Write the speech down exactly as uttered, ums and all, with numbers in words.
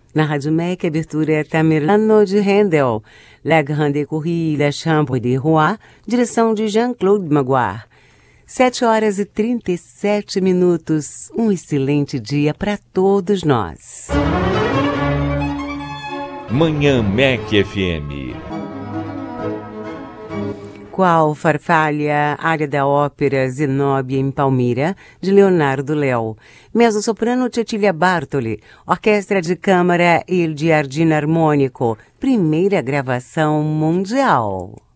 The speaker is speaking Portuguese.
Na Rádio M E C, a abertura é Tamerlano de Handel, La Grande Écurie, La Chambre des Rois, direção de Jean-Claude Magloire. Sete horas e trinta e sete minutos. Um excelente dia para todos nós. Manhã M E C F M. Qual Farfalha, área da ópera Zenobia em Palmira, de Leonardo Léo. Mezzo-soprano Cecilia Bartoli, orquestra de câmara Il Giardino Armônico, primeira gravação mundial.